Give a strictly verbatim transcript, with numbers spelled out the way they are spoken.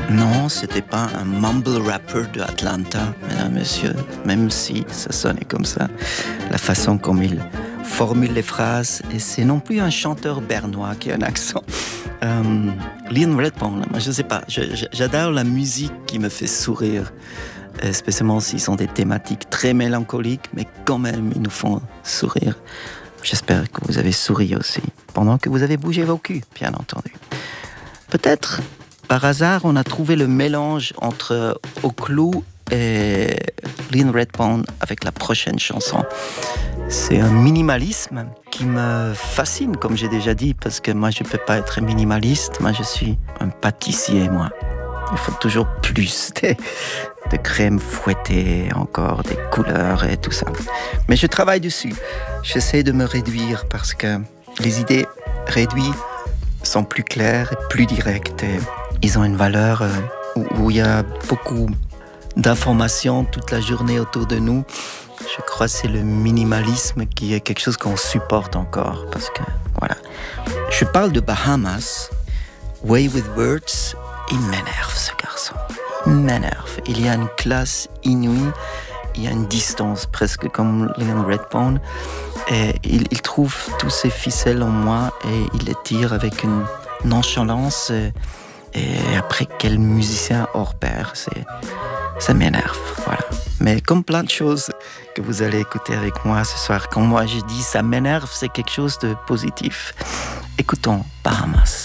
Non, c'était pas un mumble rapper de Atlanta, mesdames, messieurs, même si ça sonnait comme ça. La façon comme il formule les phrases, et c'est non plus un chanteur bernois qui a un accent. Euh, Leon Redbone, moi je sais pas, je, je, j'adore la musique qui me fait sourire, spécialement s'ils sont des thématiques très mélancoliques, mais quand même ils nous font sourire. J'espère que vous avez souri aussi, pendant que vous avez bougé vos culs, bien entendu. Peut-être, par hasard, on a trouvé le mélange entre Oclou et Leon Redbone avec la prochaine chanson. C'est un minimalisme qui me fascine, comme j'ai déjà dit, parce que moi, je ne peux pas être minimaliste. Moi, je suis un pâtissier, moi. Il faut toujours plus de, de crème fouettée, encore des couleurs et tout ça. Mais je travaille dessus. J'essaie de me réduire parce que les idées réduites sont plus claires et plus directes. Et ils ont une valeur où, où il y a beaucoup d'informations toute la journée autour de nous. Je crois que c'est le minimalisme qui est quelque chose qu'on supporte encore. Parce que, voilà. Je parle de Bahamas. Way with Words. Il m'énerve, ce garçon. Il m'énerve. Il y a une classe inouïe. Il y a une distance, presque comme Leon Redbone. Et il, il trouve tous ces ficelles en moi et il les tire avec une nonchalance. Et, et après, quel musicien hors pair. C'est, ça m'énerve, voilà. Mais comme plein de choses que vous allez écouter avec moi ce soir, quand moi je dis ça m'énerve, c'est quelque chose de positif. Écoutons Bahamas.